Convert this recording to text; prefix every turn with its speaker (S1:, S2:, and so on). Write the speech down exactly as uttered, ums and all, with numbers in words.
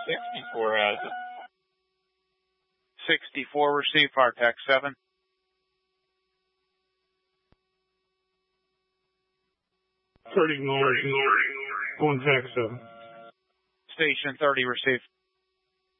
S1: sixty-four has it.
S2: sixty-four received, fire tax seven.
S3: thirty north, going tax seven.
S2: Station thirty received.